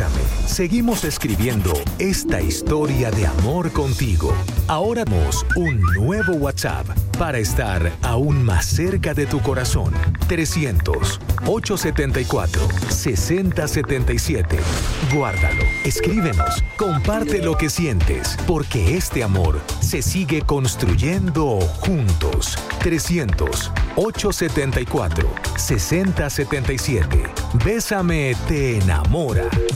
Bésame. Seguimos escribiendo esta historia de amor contigo. Ahora tenemos un nuevo WhatsApp para estar aún más cerca de tu corazón. 300-874-6077. Guárdalo, escríbenos, comparte lo que sientes, porque este amor se sigue construyendo juntos. 300-874-6077. Bésame te enamora.